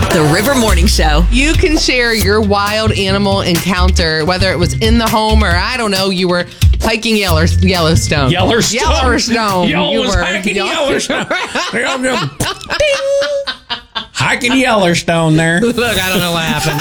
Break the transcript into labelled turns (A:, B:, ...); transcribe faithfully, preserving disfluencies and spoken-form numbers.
A: The River Morning Show.
B: You can share your wild animal encounter, whether it was in the home or, I don't know, you were hiking Yeller- Yellowstone.
C: Yellowstone.
B: Yellowstone.
C: Yo,
B: You
C: was
B: were-
C: hiking
B: Yell-
C: Yellowstone. Hiking Yellowstone there.
B: Look, I don't know what happened.